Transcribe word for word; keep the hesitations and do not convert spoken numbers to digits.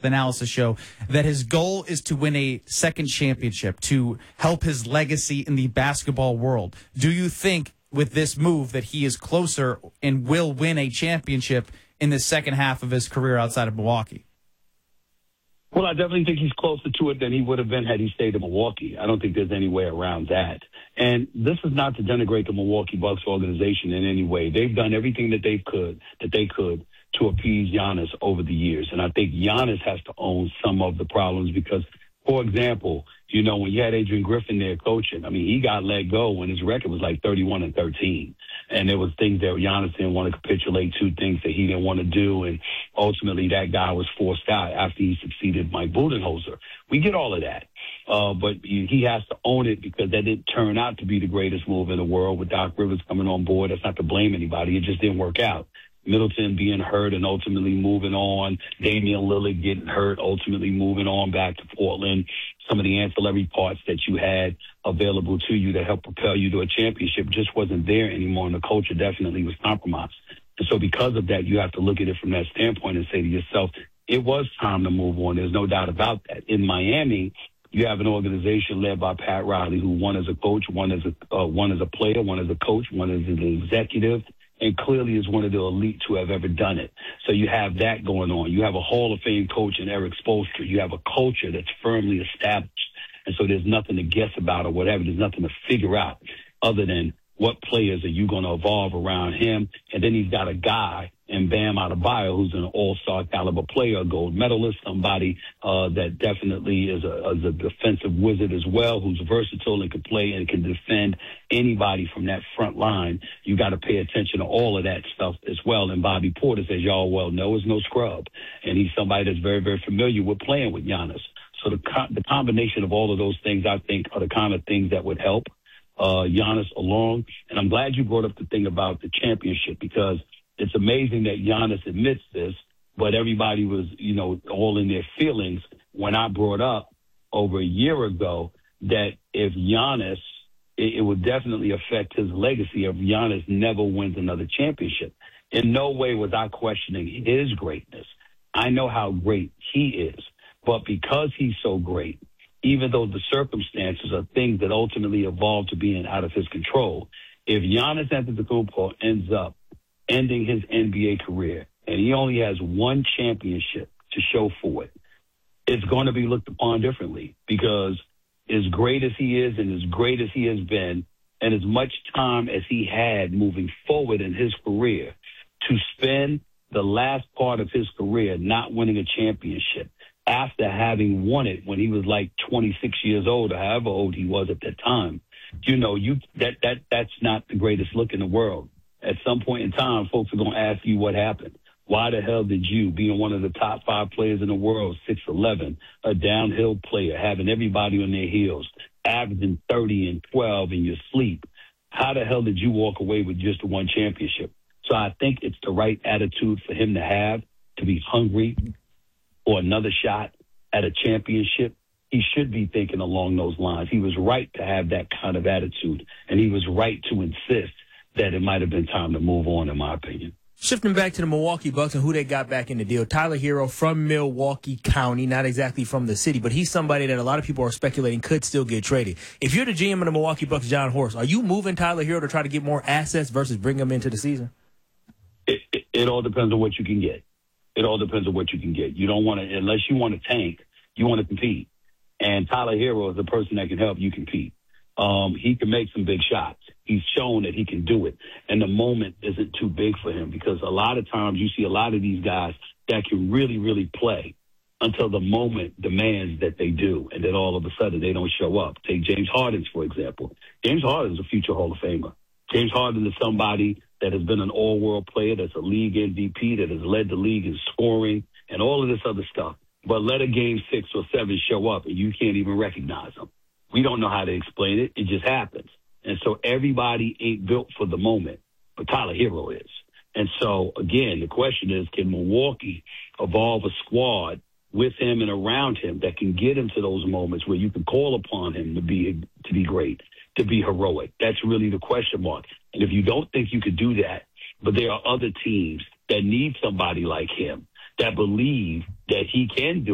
the Analysis Show, that his goal is to win a second championship, to help his legacy in the basketball world. Do you think with this move that he is closer and will win a championship in the second half of his career outside of Milwaukee? Well, I definitely think he's closer to it than he would have been had he stayed in Milwaukee. I don't think there's any way around that. And this is not to denigrate the Milwaukee Bucks organization in any way. They've done everything that they could, that they could to appease Giannis over the years. And I think Giannis has to own some of the problems because, for example, you know, when you had Adrian Griffin there coaching, I mean, he got let go when his record was like thirty-one and thirteen. And there was things that Giannis didn't want to capitulate to, things that he didn't want to do. And ultimately that guy was forced out after he succeeded Mike Budenholzer. We get all of that. Uh, but he has to own it because that didn't turn out to be the greatest move in the world with Doc Rivers coming on board. That's not to blame anybody. It just didn't work out. Middleton being hurt and ultimately moving on, Damian Lillard getting hurt, ultimately moving on back to Portland, some of the ancillary parts that you had available to you that helped propel you to a championship just wasn't there anymore, and the culture definitely was compromised. And so because of that, you have to look at it from that standpoint and say to yourself, it was time to move on. There's no doubt about that. In Miami, you have an organization led by Pat Riley, who one as a coach, one as a uh, one as a player, one as a coach, one as an executive, and clearly is one of the elites who have ever done it. So you have that going on. You have a Hall of Fame coach in Eric Spoelstra. You have a culture that's firmly established. And so there's nothing to guess about or whatever. There's nothing to figure out other than what players are you going to evolve around him. And then he's got a guy in Bam Adebayo who's an all-star caliber player, a gold medalist, somebody uh, that definitely is a, is a defensive wizard as well, who's versatile and can play and can defend anybody from that front line. You got to pay attention to all of that stuff as well. And Bobby Portis, as y'all well know, is no scrub. And he's somebody that's very, very familiar with playing with Giannis. So the, co- the combination of all of those things, I think, are the kind of things that would help uh, Giannis along. And I'm glad you brought up the thing about the championship because it's amazing that Giannis admits this, but everybody was, you know, all in their feelings when I brought up over a year ago that if Giannis, it, it would definitely affect his legacy if Giannis never wins another championship. In no way was I questioning his greatness. I know how great he is, but because he's so great, even though the circumstances are things that ultimately evolve to being out of his control, if Giannis Antetokounmpo ends up ending his N B A career, and he only has one championship to show for it, it's going to be looked upon differently because as great as he is and as great as he has been, and as much time as he had moving forward in his career, to spend the last part of his career not winning a championship after having won it when he was like twenty-six years old or however old he was at that time, you know, you that that that's not the greatest look in the world. At some point in time, folks are going to ask you what happened. Why the hell did you, being one of the top five players in the world, six eleven, a downhill player, having everybody on their heels, averaging thirty and twelve in your sleep, how the hell did you walk away with just one championship? So I think it's the right attitude for him to have, to be hungry for another shot at a championship. He should be thinking along those lines. He was right to have that kind of attitude, and he was right to insist that it might have been time to move on, in my opinion. Shifting back to the Milwaukee Bucks and who they got back in the deal, Tyler Hero from Milwaukee County, not exactly from the city, but he's somebody that a lot of people are speculating could still get traded. If you're the G M of the Milwaukee Bucks, John Horst, are you moving Tyler Hero to try to get more assets versus bring him into the season? It, it, it all depends on what you can get. It all depends on what you can get. You don't want to, unless you want to tank, you want to compete. And Tyler Hero is the person that can help you compete. Um, he can make some big shots. He's shown that he can do it. And the moment isn't too big for him because a lot of times you see a lot of these guys that can really, really play until the moment demands that they do. And then all of a sudden they don't show up. Take James Harden, for example. James Harden is a future Hall of Famer. James Harden is somebody that has been an all-world player, that's a league M V P, that has led the league in scoring and all of this other stuff. But let a game six or seven show up and you can't even recognize them. We don't know how to explain it. It just happens. And so everybody ain't built for the moment, but Tyler Hero is. And so, again, the question is, can Milwaukee evolve a squad with him and around him that can get him to those moments where you can call upon him to be to be great, to be heroic? That's really the question mark. And if you don't think you could do that, but there are other teams that need somebody like him, that believe that he can do